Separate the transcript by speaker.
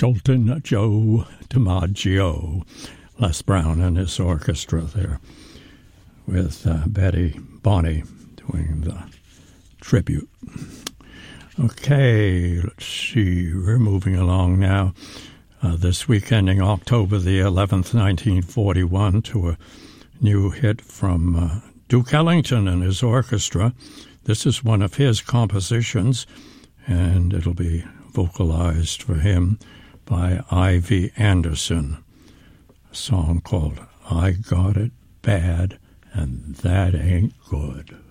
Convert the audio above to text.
Speaker 1: Joltin' Joe DiMaggio, Les Brown and his orchestra there with Betty Bonney doing the tribute. Okay, let's see, we're moving along now. This week ending October the 11th, 1941, to a new hit from Duke Ellington and his orchestra. This is one of his compositions, and it'll be vocalized for him by Ivy Anderson. A song called I Got It Bad, and That Ain't Good.